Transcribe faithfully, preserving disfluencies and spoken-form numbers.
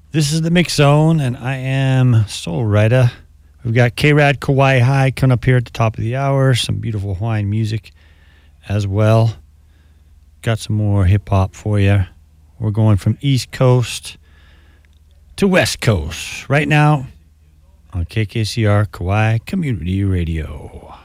This is the Mix Zone, and I am Soul Rider. We've got K-Rad Kauai High coming up here at the top of the hour. Some beautiful Hawaiian music as well. Got some more hip-hop for you. We're going from East Coast to West Coast right now on K K C R Kauai Community Radio.